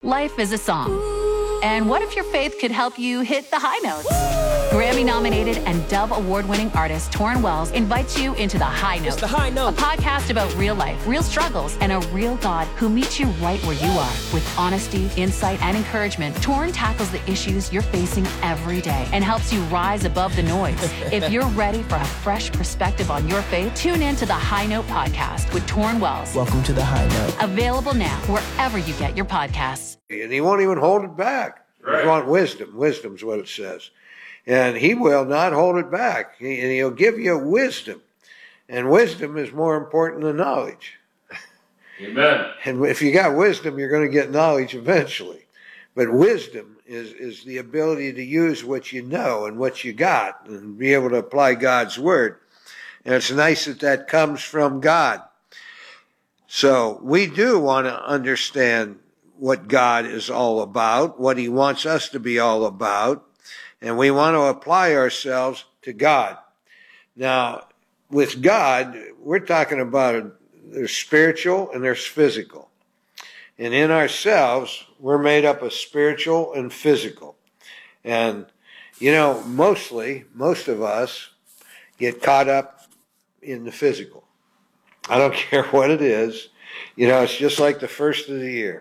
Life is a song. And what if your faith could help you hit the high notes? Grammy-nominated and Dove Award-winning artist Torrin Wells invites you into The High Note. It's The High Note. A podcast about real life, real struggles, and a real God who meets you right where you are. With honesty, insight, and encouragement, Torrin tackles the issues you're facing every day and helps you rise above the noise. If you're ready for a fresh perspective on your faith, tune in to The High Note podcast with Torrin Wells. Welcome to The High Note. Available now wherever you get your podcasts. And he won't even hold it back. Right. You want wisdom. Wisdom's what it says. And he will not hold it back. And he'll give you wisdom. And wisdom is more important than knowledge. Amen. And if you got wisdom, you're going to get knowledge eventually. But wisdom is the ability to use what you know and what you got and be able to apply God's word. And it's nice that that comes from God. So we do want to understand what God is all about, what he wants us to be all about, and we want to apply ourselves to God. Now, with God, we're talking about there's spiritual and there's physical. And in ourselves, we're made up of spiritual and physical. And, you know, most of us get caught up in the physical. I don't care what it is. You know, it's just like the first of the year.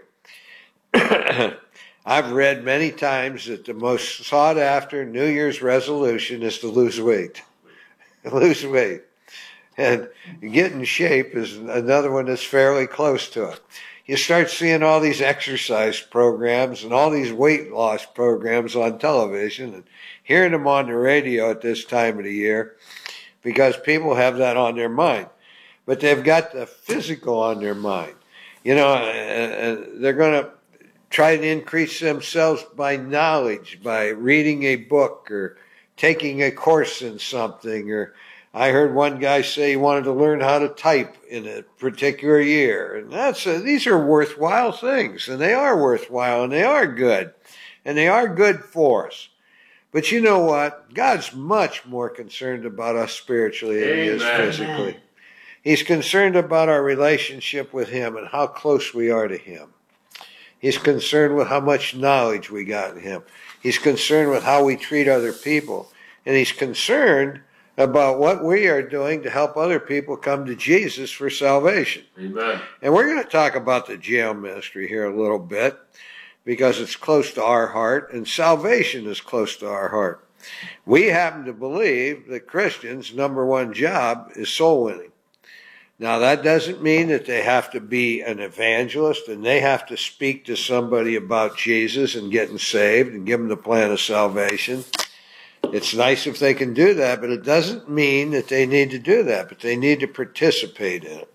I've read many times that the most sought after New Year's resolution is to lose weight. Lose weight. And get in shape is another one that's fairly close to it. You start seeing all these exercise programs and all these weight loss programs on television and hearing them on the radio at this time of the year because people have that on their mind. But they've got the physical on their mind. You know, and they're going to try to increase themselves by knowledge, by reading a book or taking a course in something. Or I heard one guy say he wanted to learn how to type in a particular year. And these are worthwhile things, and they are worthwhile, and they are good, and they are good for us. But you know what? God's much more concerned about us spiritually than he is physically. He's concerned about our relationship with him and how close we are to him. He's concerned with how much knowledge we got in him. He's concerned with how we treat other people. And he's concerned about what we are doing to help other people come to Jesus for salvation. Amen. And we're going to talk about the jail ministry here a little bit because it's close to our heart and salvation is close to our heart. We happen to believe that Christians' number one job is soul winning. Now, that doesn't mean that they have to be an evangelist and they have to speak to somebody about Jesus and getting saved and give them the plan of salvation. It's nice if they can do that, but it doesn't mean that they need to do that, but they need to participate in it.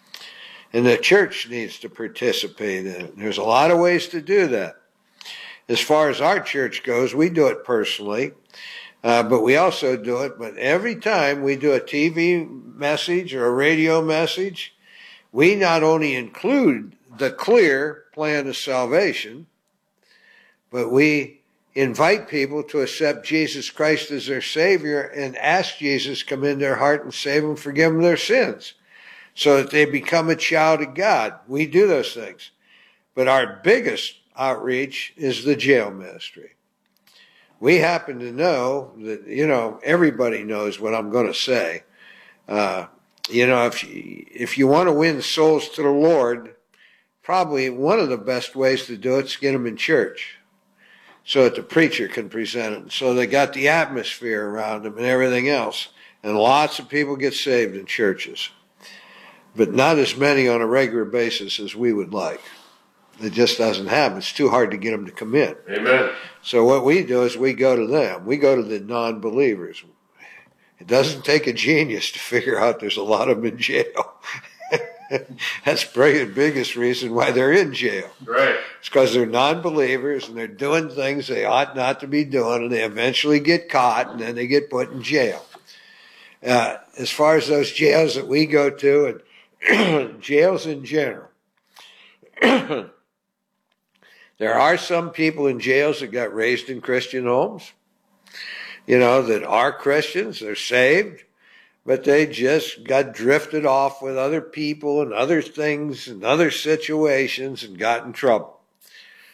And the church needs to participate in it. There's a lot of ways to do that. As far as our church goes, we do it personally. But we also do it, but every time we do a TV message or a radio message, we not only include the clear plan of salvation, but we invite people to accept Jesus Christ as their Savior and ask Jesus to come in their heart and save them, forgive them their sins, so that they become a child of God. We do those things. But our biggest outreach is the jail ministry. We happen to know that, you know, everybody knows what I'm going to say. You know, if you want to win souls to the Lord, probably one of the best ways to do it is to get them in church so that the preacher can present it. So they got the atmosphere around them and everything else. And lots of people get saved in churches, but not as many on a regular basis as we would like. It just doesn't happen. It's too hard to get them to come in. Amen. So what we do is we go to them. We go to the non-believers. It doesn't take a genius to figure out there's a lot of them in jail. That's probably the biggest reason why they're in jail. Right. It's because they're non-believers and they're doing things they ought not to be doing, and they eventually get caught and then they get put in jail. As far as those jails that we go to, and jails in general, there are some people in jails that got raised in Christian homes, you know, that are Christians, they're saved, but they just got drifted off with other people and other things and other situations and got in trouble.